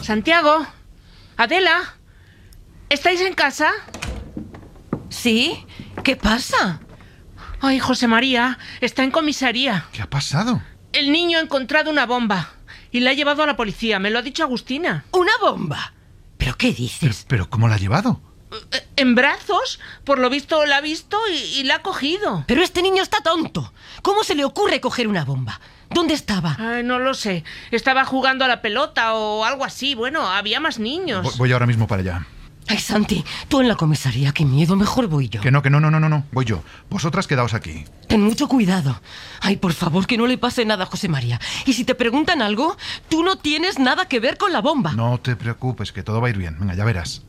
Santiago, Adela, ¿estáis en casa? ¿Sí? ¿Qué pasa? Ay, José María, está en comisaría. ¿Qué ha pasado? El niño ha encontrado una bomba y la ha llevado a la policía, me lo ha dicho Agustina. ¿Una bomba? ¿Pero qué dices? ¿Pero cómo la ha llevado? En brazos, por lo visto la ha visto y la ha cogido. Pero este niño está tonto. ¿Cómo se le ocurre coger una bomba? ¿Dónde estaba? Ay, no lo sé. Estaba jugando a la pelota o algo así. Bueno, había más niños. Voy ahora mismo para allá. Ay, Santi, tú en la comisaría, qué miedo, mejor voy yo. Que no, no. Voy yo. Vosotras quedaos aquí. Ten mucho cuidado. Ay, por favor, que no le pase nada a José María. Y si te preguntan algo, tú no tienes nada que ver con la bomba. No te preocupes, que todo va a ir bien. Venga, ya verás.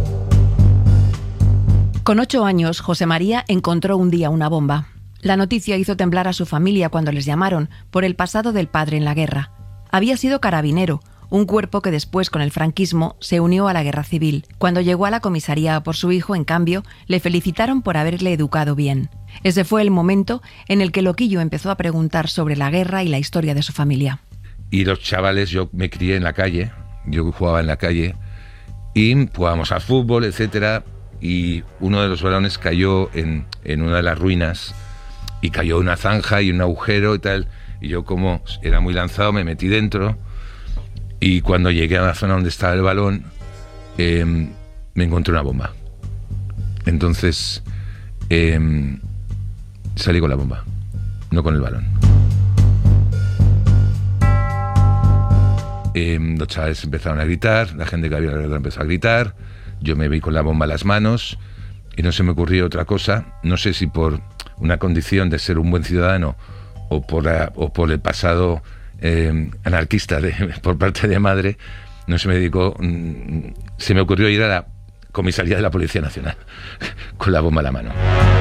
Con 8 años, José María encontró un día una bomba. La noticia hizo temblar a su familia cuando les llamaron por el pasado del padre en la guerra. Había sido carabinero, un cuerpo que después, con el franquismo, se unió a la guerra civil. Cuando llegó a la comisaría por su hijo, en cambio, le felicitaron por haberle educado bien. Ese fue el momento en el que Loquillo empezó a preguntar sobre la guerra y la historia de su familia. Y los chavales, yo me crié en la calle, yo jugaba en la calle, y jugábamos al fútbol, etcétera, y uno de los balones cayó en una de las ruinas, y cayó en una zanja y un agujero y tal, y yo, como era muy lanzado, me metí dentro. Y cuando llegué a la zona donde estaba el balón, me encontré una bomba. Entonces, salí con la bomba, no con el balón. Los chavales empezaron a gritar, la gente que había alrededor empezó a gritar, yo me vi con la bomba en las manos y no se me ocurrió otra cosa. No sé si por una condición de ser un buen ciudadano o por el pasado anarquista por parte de madre, no se me dedicó, se me ocurrió ir a la comisaría de la Policía Nacional con la bomba en la mano.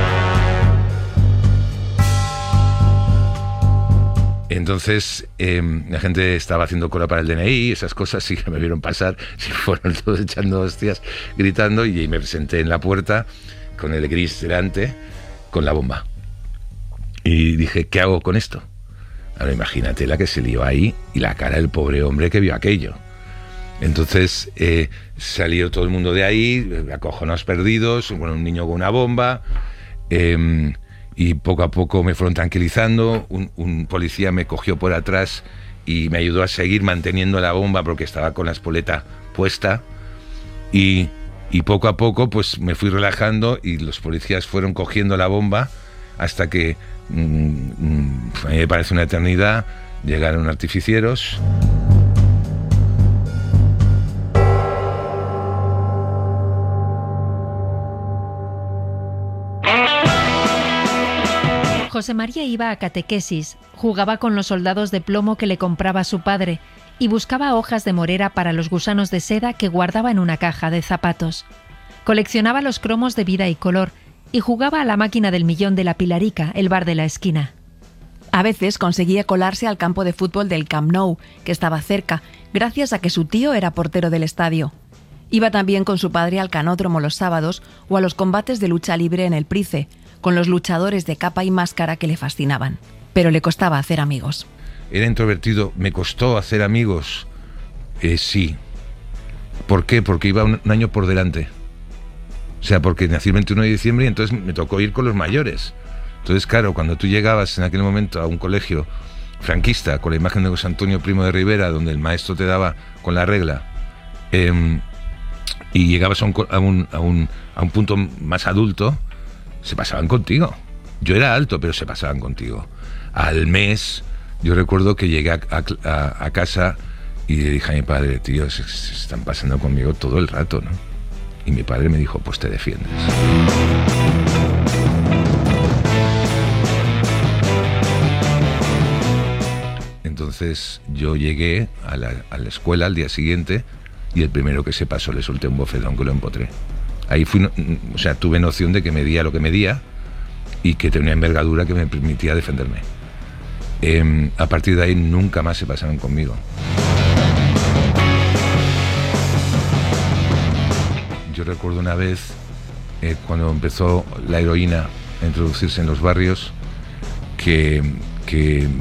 Entonces la gente estaba haciendo cola para el DNI, esas cosas, y que me vieron pasar, se fueron todos echando hostias, gritando, y me presenté en la puerta con el gris delante, con la bomba. Y dije, ¿qué hago con esto? Ahora imagínate la que se lió ahí y la cara del pobre hombre que vio aquello. Entonces salió todo el mundo de ahí, acojonados perdidos, con un niño con una bomba, y poco a poco me fueron tranquilizando. Un policía me cogió por atrás y me ayudó a seguir manteniendo la bomba porque estaba con la espoleta puesta, y poco a poco pues me fui relajando y los policías fueron cogiendo la bomba hasta que a mí me parece una eternidad, llegaron artificieros. José María iba a catequesis, jugaba con los soldados de plomo que le compraba su padre y buscaba hojas de morera para los gusanos de seda que guardaba en una caja de zapatos. Coleccionaba los cromos de vida y color y jugaba a la máquina del millón de la Pilarica, el bar de la esquina. A veces conseguía colarse al campo de fútbol del Camp Nou, que estaba cerca, gracias a que su tío era portero del estadio. Iba también con su padre al canódromo los sábados o a los combates de lucha libre en el Price, con los luchadores de capa y máscara que le fascinaban. Pero le costaba hacer amigos. Era introvertido, me costó hacer amigos. Sí. ¿Por qué? Porque iba un año por delante. O sea, porque nací el 21 de diciembre y entonces me tocó ir con los mayores. Entonces, claro, cuando tú llegabas en aquel momento a un colegio franquista con la imagen de José Antonio Primo de Rivera, donde el maestro te daba con la regla, y llegabas a un punto más adulto, se pasaban contigo. Yo era alto, pero se pasaban contigo. Al mes, yo recuerdo que llegué a casa y le dije a mi padre, tío, se están pasando conmigo todo el rato, ¿no? Y mi padre me dijo, pues te defiendes. Entonces yo llegué a la escuela al día siguiente y el primero que se pasó le solté un bofetón que lo empotré. Ahí tuve noción de que medía lo que medía y que tenía una envergadura que me permitía defenderme. A partir de ahí nunca más se pasaron conmigo. Yo recuerdo una vez, cuando empezó la heroína a introducirse en los barrios, que